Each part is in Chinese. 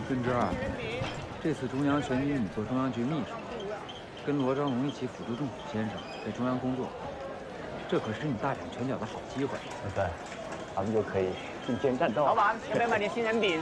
润之啊，这次中央选举你做中央局秘书，跟罗章龙一起辅助政府先生在中央工作，这可是你大展拳脚的好机会。 对，咱们就可以并肩战斗。 老板，要不要买点新人饼？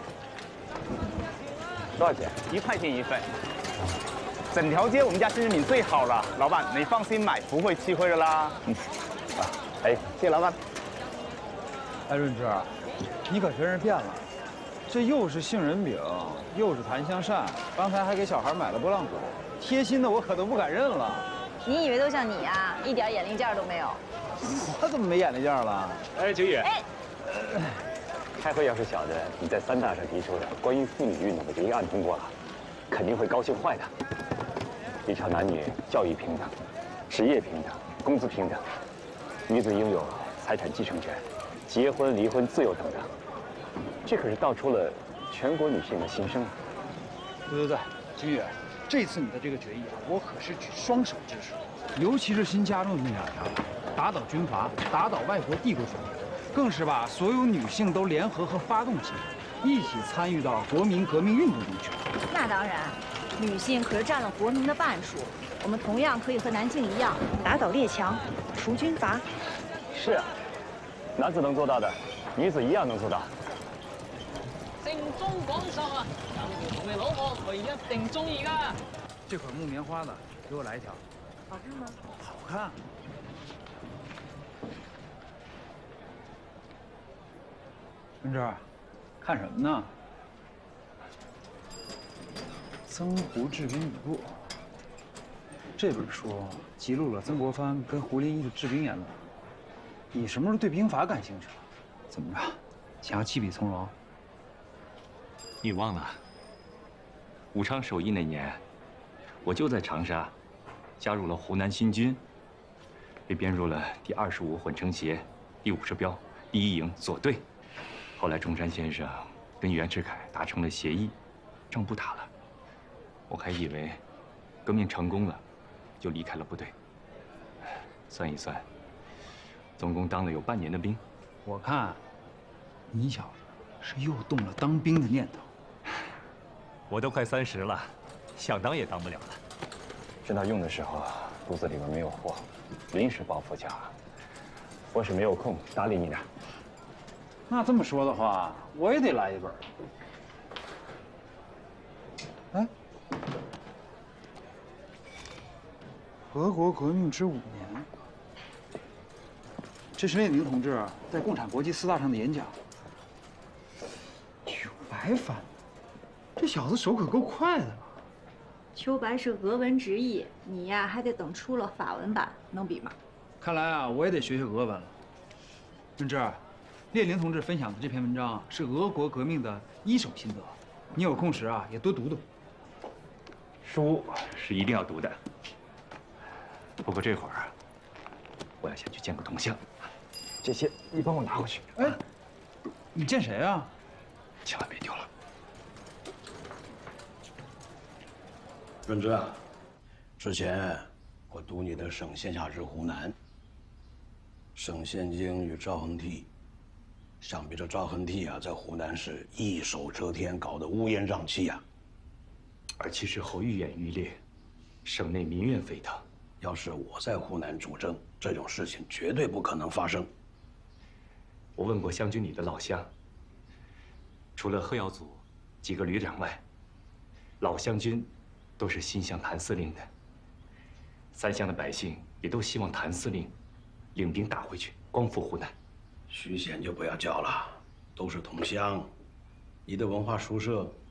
多少钱 ？1块钱1份。整条街我们家新人饼最好了，老板你放心买，不会吃亏的啦。 哎，谢谢老板。 哎，润之，你可真是变了，这又是杏仁饼，又是檀香扇，刚才还给小孩买了波浪鼓，贴心的我可都不敢认了。 你以为都像你呀，一点眼力劲儿都没有？ 我怎么没眼力劲儿了？ 哎，九宇。哎。开会要是晓得你在3大上提出的关于妇女运动的决议案通过了，肯定会高兴坏的。提倡男女教育平等、职业平等、工资平等，女子拥有财产继承权、结婚离婚自由等等。这可是道出了全国女性的心声啊！ 对，金宇，这次你的这个决议啊，我可是举双手支持，尤其是新加入的那2条，打倒军阀，打倒外国帝国主义，更是把所有女性都联合和发动起来，一起参与到国民革命运动中去。 那当然，女性可是占了国民的半数，我们同样可以和男性一样，打倒列强，除军阀。 是啊，男子能做到的，女子一样能做到。 正宗廣綬啊！有條同你老婆，佢一定中意噶。 这款木棉花的，给我来1条。 好看吗？ 好看。润之，看什么呢？《曾胡治兵语录》这本书记录了曾国藩跟胡林翼的治兵言论。你什么时候对兵法感兴趣了？怎么着，想要弃笔从戎？ 你忘了，武昌首义那年，我就在长沙加入了湖南新军，被编入了第25混成协第50标第1营左队。后来中山先生跟袁世凯达成了协议，仗不打了。我还以为革命成功了，就离开了部队。算一算，总共当了有半年的兵。 我看，你小子是又动了当兵的念头。 我都快30了，想当也当不了了。 知道用的时候，肚子里面没有货，临时抱佛脚。我是没有空搭理你的。 那这么说的话，我也得来一本。哎，俄国革命之5年，这是列宁同志在共产国际4大上的演讲。秋白翻的，这小子手可够快的了。 秋白是俄文直译，你呀还得等出了法文版，能比吗？ 看来啊，我也得学学俄文了。润之，列宁同志分享的这篇文章是俄国革命的1手心得，你有空时啊也多读读。 书是一定要读的，不过这会儿我要先去见个同乡， 这些你帮我拿回去。 哎，你见谁啊？ 千万别丢了。 润之啊，之前我读你的《省县下之湖南》，省县经与赵恒惕，想必这赵恒惕啊，在湖南是一手遮天，搞得乌烟瘴气啊。 而其实后愈演愈烈，省内民怨沸腾。 要是我在湖南主政，这种事情绝对不可能发生。 我问过湘军里的老乡，除了贺耀祖几个旅长外，老湘军都是心向谭司令的。3乡的百姓也都希望谭司令领兵打回去，光复湖南。 徐贤就不要叫了，都是同乡，你的文化书社